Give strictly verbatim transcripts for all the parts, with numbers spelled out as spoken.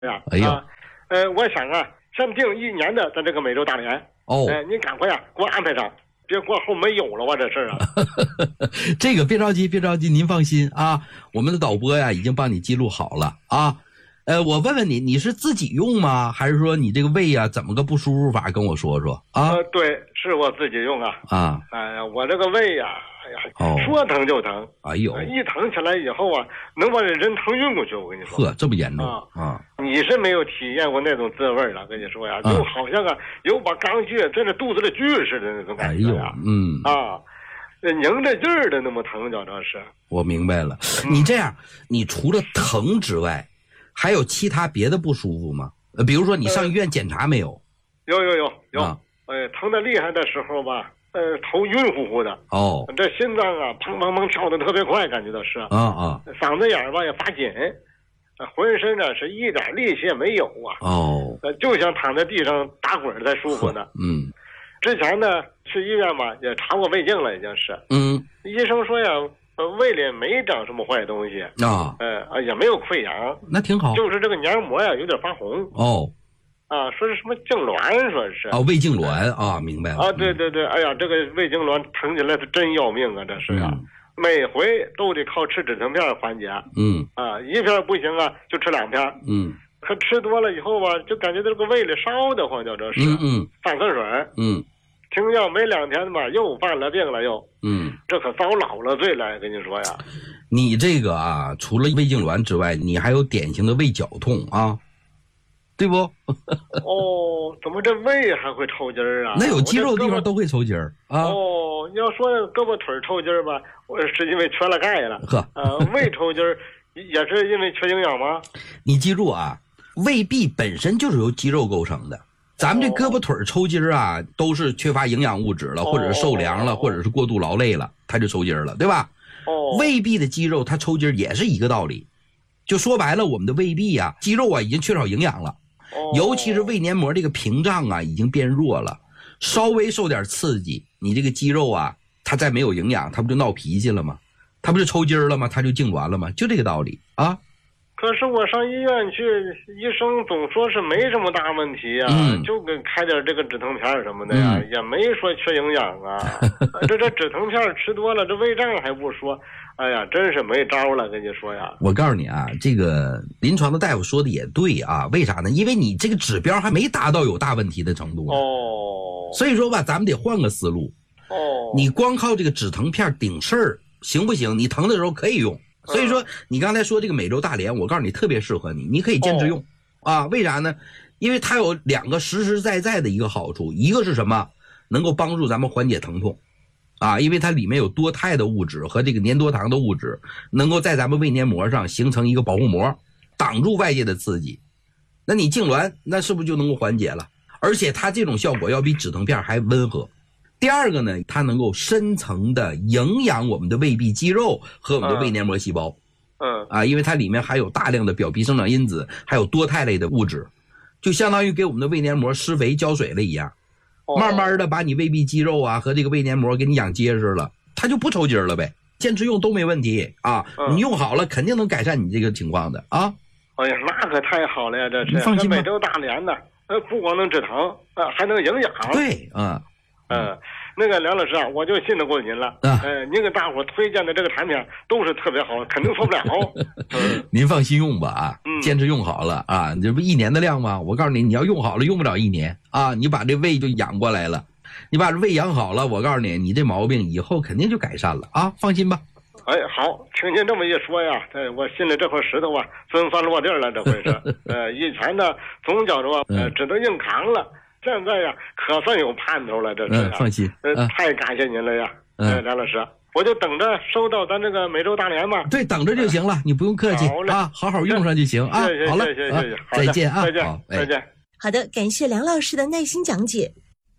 呀， 哎呦， 啊，呃，我想啊，先定一年的咱这个美洲大连。 哦， 哎、呃，您赶快呀、啊，给我安排上，别过后没有了吧这事儿啊。 这个别着急，别着急，您放心啊，我们的导播呀已经帮你记录好了啊。呃，我问问你，你是自己用吗？还是说你这个胃呀怎么个不舒服法？跟我说说啊。 呃，对，是我自己用啊。 啊， 哎呀，我这个胃呀，哎呀， 哦、 说疼就疼。 哎呦， 一疼起来以后啊，能把人疼晕过去。我跟你说。 呵，这么严重啊啊！ 你是没有体验过那种滋味了，跟你说呀， 啊、 就好像啊有把钢锯在这肚子里锯似的那种感觉呀。 哎呦，嗯啊。拧着劲儿的那么疼，叫这是。 我明白了，你这样，你除了疼之外，还有其他别的不舒服吗？呃，比如说你上医院检查没有？ 呃、有有有有， 啊、 呃，疼得厉害的时候吧，呃，头晕乎乎的。 哦， 这心脏啊，砰砰砰跳得特别快，感觉到是。 啊啊。 嗓子眼吧也发紧，浑身呢是一点力气也没有啊。 哦。 呃，就像躺在地上打滚才舒服呢。 嗯。 之前呢去医院吧也查过胃镜了，已经是。 嗯。 医生说呀，呃，胃里没长什么坏东西啊， 呃，也没有溃疡， 那挺好。 就是这个黏膜呀有点发红。 哦。 啊，说是什么痉挛，说是啊，胃痉挛啊，明白了。 啊，对对对，哎呀，这个胃痉挛疼起来是真要命啊，这是呀、啊嗯，每回都得靠吃止疼片缓解。 嗯。 啊，一片不行啊，就吃两片。 嗯。 可吃多了以后吧，就感觉这个胃里烧得慌，叫这是。 嗯嗯。 犯口水。 嗯。 停药没两天吧，又犯了病了又。 嗯。 这可遭老了罪了，跟你说呀。 你这个啊，除了胃痉挛之外，你还有典型的胃绞痛啊。对不？ 哦，怎么这胃还会抽筋儿啊？ 那有肌肉的地方都会抽筋儿啊。 哦，要说胳膊腿抽筋儿吧，我是因为缺了钙了。 呵， 呃，胃抽筋儿也是因为缺营养吗？ 你记住啊，胃壁本身就是由肌肉构成的。咱们这胳膊腿抽筋儿啊，都是缺乏营养物质了，或者是受凉了，或者是过度劳累了，它就抽筋儿了，对吧？ 哦， 胃壁的肌肉它抽筋儿也是一个道理。就说白了，我们的胃壁啊，肌肉啊已经缺少营养了。尤其是胃黏膜这个屏障啊已经变弱了，稍微受点刺激，你这个肌肉啊它再没有营养，它不就闹脾气了吗？它不就抽筋了吗？它就痉挛了吗？就这个道理啊。 可是我上医院去，医生总说是没什么大问题啊， 嗯、 就给开点这个止疼片什么的呀，嗯、也没说缺营养啊。这这止疼片吃多了，这胃胀还不说，哎呀，真是没招了，跟你说呀。 我告诉你啊，这个临床的大夫说的也对啊，为啥呢？因为你这个指标还没达到有大问题的程度。 哦。 所以说吧，咱们得换个思路。 哦。你光靠这个止疼片顶事儿行不行？你疼的时候可以用。所以说，你刚才说这个美洲大连，我告诉你特别适合你，你可以坚持用、哦、啊。为啥呢？因为它有两个实实在在的一个好处，一个是什么？能够帮助咱们缓解疼痛啊，因为它里面有多肽的物质和这个粘多糖的物质，能够在咱们胃黏膜上形成一个保护膜，挡住外界的刺激。那你痉挛，那是不是就能够缓解了？而且它这种效果要比止疼片还温和。第二个呢，它能够深层的营养我们的胃壁肌肉和我们的胃黏膜细胞。 嗯啊，因为它里面含有大量的表皮生长因子，还有多肽类的物质，就相当于给我们的胃黏膜施肥浇水了一样，慢慢的把你胃壁肌肉啊和这个胃黏膜给你养结实了，它就不抽筋了呗。坚持用都没问题啊，你用好了肯定能改善你这个情况的啊。 哎呀，那可太好了呀，这是。 你放心吧。 美洲大连呢，呃，不光能止疼，呃，还能营养。 对啊。 嗯，那个梁老师啊，我就信得过您了。 啊， 呃，您给大伙推荐的这个产品都是特别好，肯定错不了。 嗯、您放心用吧啊， 嗯、 坚持用好了啊，你这不一年的量吗？我告诉你，你要用好了，用不了一年啊，你把这胃就养过来了，你把这胃养好了，我告诉你，你这毛病以后肯定就改善了啊，放心吧。 哎，好，听您这么一说呀，哎，我心里这块石头啊，总算落地了，这回是。呃，以前呢，总觉着呃，只能硬扛了。现在呀，可算有盼头了，这是、啊嗯。放心， 呃、嗯，太感谢您了呀， 嗯， 梁老师，我就等着收到咱这个美洲大连嘛。 对，等着就行了，你不用客气啊，好好用上就行啊。 谢谢， 好了， 谢谢，谢谢， 再见啊， 再见， 好， 再见。 好的，感谢梁老师的耐心讲解。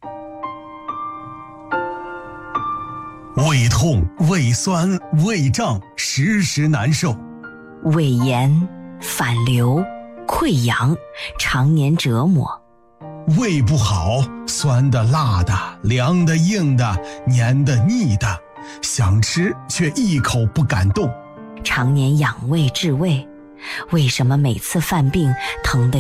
胃痛、胃酸、胃胀，时时难受； 胃炎、反流、溃疡，常年折磨。 胃不好，酸的、辣的、凉的、硬的、黏的、腻的，想吃却一口不敢动。 常年养胃治胃， 为什么每次犯病疼得